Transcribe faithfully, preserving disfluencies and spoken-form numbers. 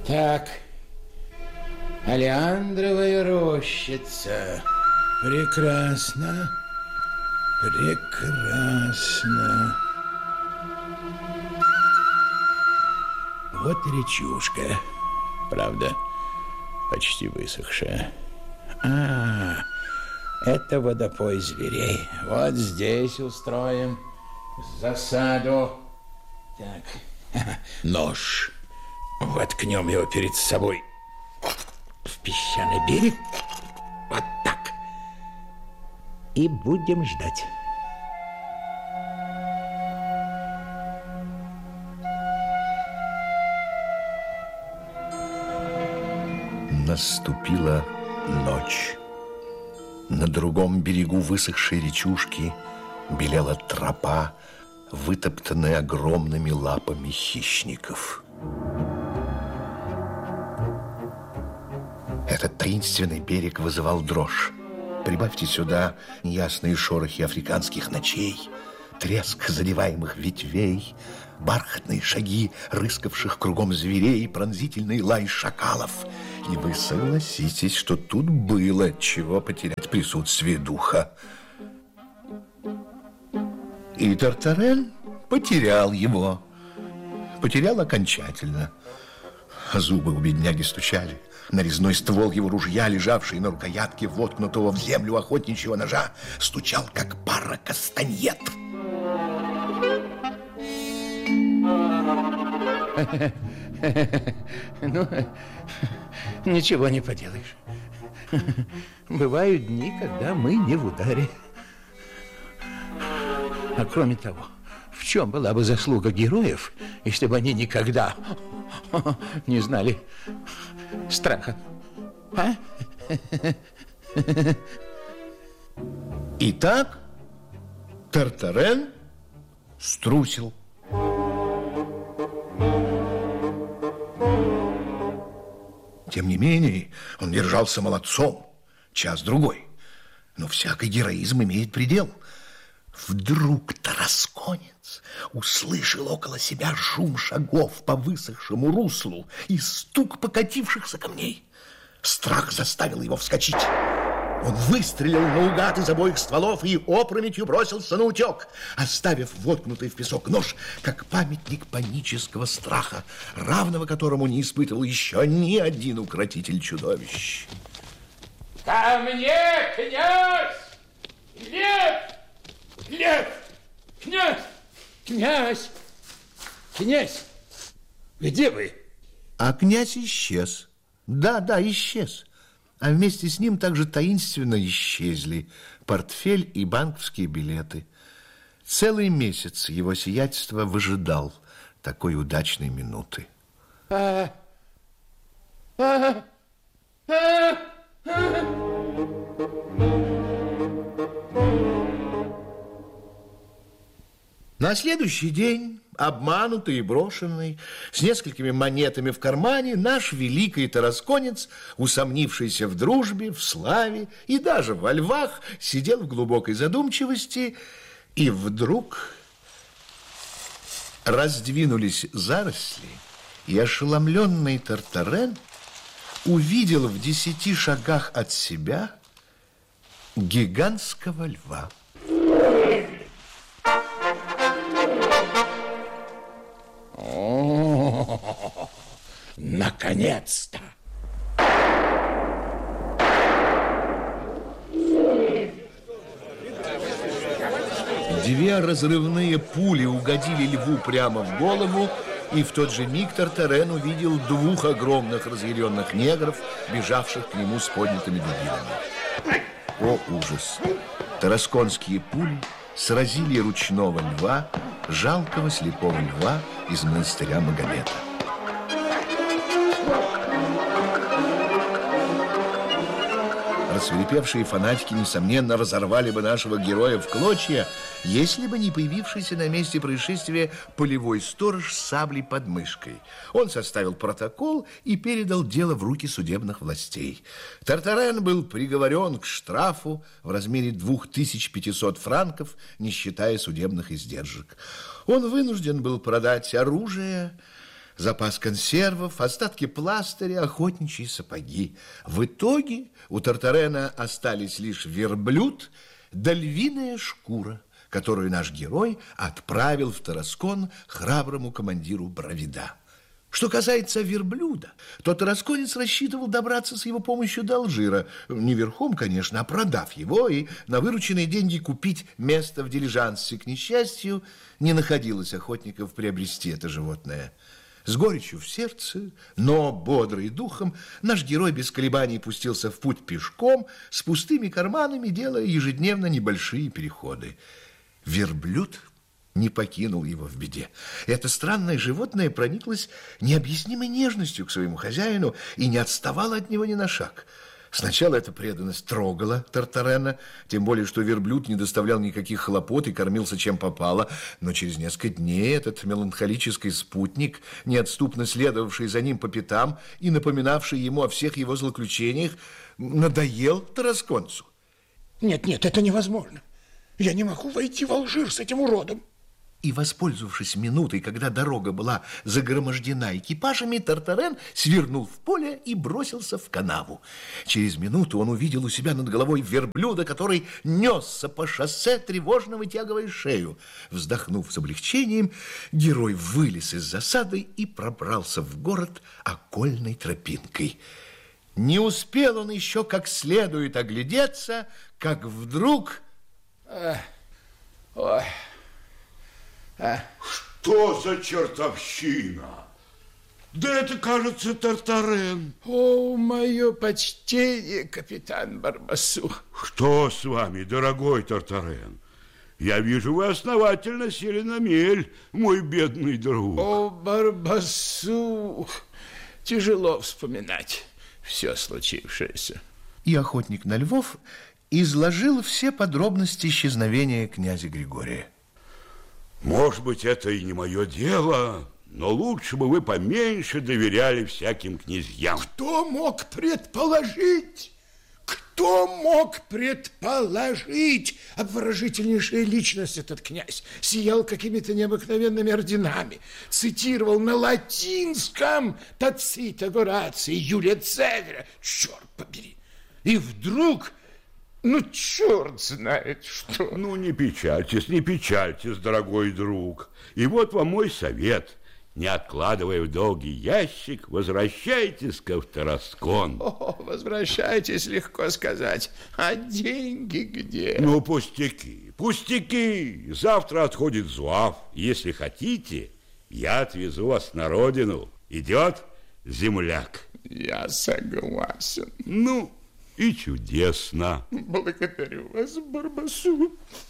Так, олеандровая рощица. Прекрасно, прекрасно. Вот и речушка, правда, почти высохшая. А, это водопой зверей. Вот здесь устроим засаду. Так, нож. Воткнем его перед собой в песчаный берег. Вот так. И будем ждать. Наступила ночь. На другом берегу высохшей речушки белела тропа, вытоптанная огромными лапами хищников. Этот таинственный берег вызывал дрожь. Прибавьте сюда неясные шорохи африканских ночей, треск задеваемых ветвей, бархатные шаги рыскавших кругом зверей, пронзительный лай шакалов. И вы согласитесь, что тут было чего потерять присутствие духа. И Тартарен потерял его. Потерял окончательно. Зубы у бедняги стучали. Нарезной ствол его ружья, лежавший на рукоятке воткнутого в землю охотничьего ножа, стучал, как пара кастаньет. Ну, ничего не поделаешь. Бывают дни, когда мы не в ударе. А кроме того, в чем была бы заслуга героев, если бы они никогда не знали страха? А? Итак, Тартарен струсил. Тем не менее, он держался молодцом час-другой. Но всякий героизм имеет предел. Вдруг тарасконец услышал около себя шум шагов по высохшему руслу и стук покатившихся камней. Страх заставил его вскочить. Он выстрелил наугад из обоих стволов и опрометью бросился на утек, оставив воткнутый в песок нож, как памятник панического страха, равного которому не испытывал еще ни один укротитель чудовищ. Ко мне, князь! Лев! Лев! Князь! Князь! Князь! Где вы? А князь исчез. Да, да, исчез. А вместе с ним также таинственно исчезли портфель и банковские билеты. Целый месяц его сиятельство выжидал такой удачной минуты. А, а, а, а. На следующий день, обманутый и брошенный, с несколькими монетами в кармане, наш великий тарасконец, усомнившийся в дружбе, в славе и даже во львах, сидел в глубокой задумчивости, и вдруг раздвинулись заросли, и ошеломленный Тартарен увидел в десяти шагах от себя гигантского льва. О, наконец-то! Две разрывные пули угодили льву прямо в голову, и в тот же миг Тартарен увидел двух огромных разъяренных негров, бежавших к нему с поднятыми дубинами. О, ужас! Тарасконские пули сразили ручного льва, жалкого слепого льва из монастыря Магомета. Рассвирепевшие фанатики, несомненно, разорвали бы нашего героя в клочья, если бы не появившийся на месте происшествия полевой сторож с саблей под мышкой. Он составил протокол и передал дело в руки судебных властей. Тартарен был приговорен к штрафу в размере двух тысяч пятисот франков, не считая судебных издержек. Он вынужден был продать оружие, запас консервов, остатки пластыря, охотничьи сапоги. В итоге у Тартарена остались лишь верблюд да львиная шкура, которую наш герой отправил в Тараскон храброму командиру Бравида. Что касается верблюда, то тарасконец рассчитывал добраться с его помощью до Алжира. Не верхом, конечно, а продав его и на вырученные деньги купить место в дилижансе. К несчастью, не находилось охотников приобрести это животное. С горечью в сердце, но бодрый духом, наш герой без колебаний пустился в путь пешком, с пустыми карманами, делая ежедневно небольшие переходы. Верблюд не покинул его в беде. Это странное животное прониклось необъяснимой нежностью к своему хозяину и не отставало от него ни на шаг. Сначала эта преданность трогала Тартарена, тем более, что верблюд не доставлял никаких хлопот и кормился чем попало, но через несколько дней этот меланхолический спутник, неотступно следовавший за ним по пятам и напоминавший ему о всех его злоключениях, надоел тарасконцу. Нет, нет, это невозможно. Я не могу войти в Алжир с этим уродом. И, воспользовавшись минутой, когда дорога была загромождена экипажами, Тартарен свернул в поле и бросился в канаву. Через минуту он увидел у себя над головой верблюда, который несся по шоссе, тревожно вытягивая шею. Вздохнув с облегчением, герой вылез из засады и пробрался в город окольной тропинкой. Не успел он еще как следует оглядеться, как вдруг... Ой... А? Что за чертовщина? Да это, кажется, Тартарен. О, мое почтение, капитан Барбасу. Что с вами, дорогой Тартарен? Я вижу, вы основательно сели на мель, мой бедный друг. О, Барбасу, тяжело вспоминать все случившееся. И охотник на львов изложил все подробности исчезновения князя Григория. Может быть, это и не мое дело, но лучше бы вы поменьше доверяли всяким князьям. Кто мог предположить? Кто мог предположить? Обворожительнейшая личность этот князь. Сиял какими-то необыкновенными орденами. Цитировал на латинском Тацита, Горация, Юлия Цезаря. Черт побери. И вдруг... Ну, черт знает что. Ну, не печальтесь, не печальтесь, дорогой друг. И вот вам мой совет. Не откладывая в долгий ящик, возвращайтесь-ка в Тараскон. О, возвращайтесь, легко сказать. А деньги где? Ну, пустяки, пустяки. Завтра отходит Зуав. Если хотите, я отвезу вас на родину. Идет, земляк? Я согласен. Ну... И чудесно. Благодарю вас, Барбасу.